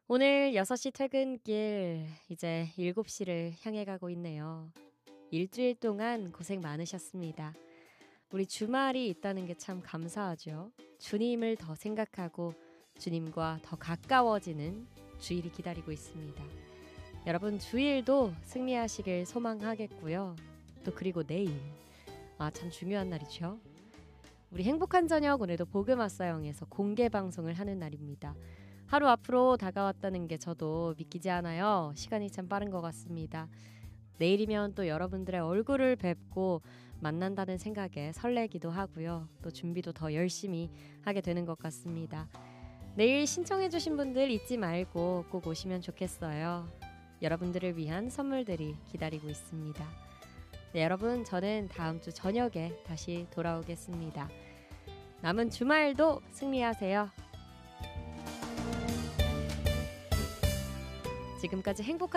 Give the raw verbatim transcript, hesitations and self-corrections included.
오늘 여섯 시 퇴근길 이제 일곱 시를 향해 가고 있네요. 일주일 동안 고생 많으셨습니다. 우리 주말이 있다는 게 참 감사하죠. 주님을 더 생각하고 주님과 더 가까워지는 주일이 기다리고 있습니다. 여러분 주일도 승리하시길 소망하겠고요. 또 그리고 내일, 아 참 중요한 날이죠. 우리 행복한 저녁 오늘도 복음아싸영에서 공개 방송을 하는 날입니다. 하루 앞으로 다가왔다는 게 저도 믿기지 않아요. 시간이 참 빠른 것 같습니다. 내일이면 또 여러분들의 얼굴을 뵙고 만난다는 생각에 설레기도 하고요. 또 준비도 더 열심히 하게 되는 것 같습니다. 내일 신청해주신 분들 잊지 말고 꼭 오시면 좋겠어요. 여러분들을 위한 선물들이 기다리고 있습니다. 네, 여러분 저는 다음 주 저녁에 다시 돌아오겠습니다. 남은 주말도 승리하세요. 지금까지 행복한